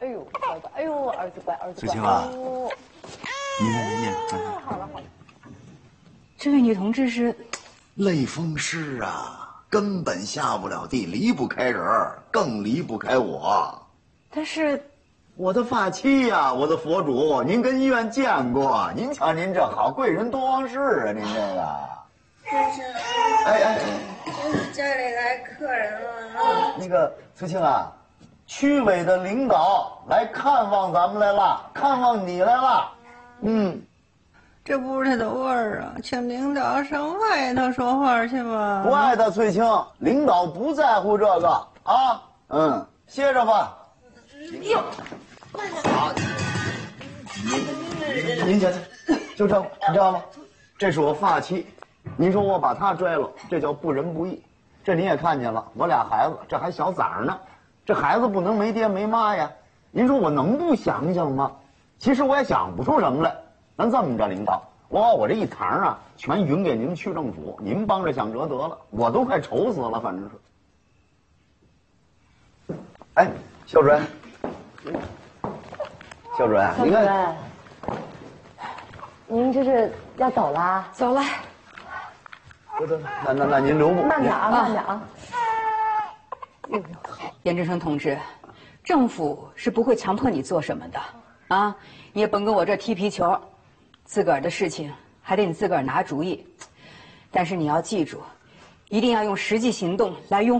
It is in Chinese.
哎呦，乖乖，哎呦，儿子乖，儿子乖。 子清啊，您， 好了好了。 这位女同志是类风湿啊，根本下不了地，离不开人，更离不开我。 但是我的发妻呀，我的佛主，您跟医院见过？您瞧您这好，贵人多忘事啊，您这个。 先生， 哎， 家里来客人了啊！ 那个崔庆啊，区委的领导来看望咱们来了，看望你来了。 这不是他的味儿啊，请领导上外头说话去吧。 不爱他崔庆，领导不在乎这个啊。歇着吧。 哟， 好，您瞧瞧，就这，你知道吗？这是我发妻，您说我把她拽了，这叫不仁不义。这您也看见了，我俩孩子，这还小崽儿呢，这孩子不能没爹没妈呀。您说我能不想想吗？其实我也想不出什么来。咱这么着，领导，我把我这一堂啊，全匀给您区政府，您帮着想辙得了，我都快愁死了，反正是。哎，肖主任，肖主任，你看， 您这是要走啦？ 走了。 那您留步， 慢点啊，慢点啊。 严振声同志，政府是不会强迫你做什么的啊！你也甭跟我这踢皮球，自个儿的事情还得你自个儿拿主意。但是你要记住，一定要用实际行动来拥。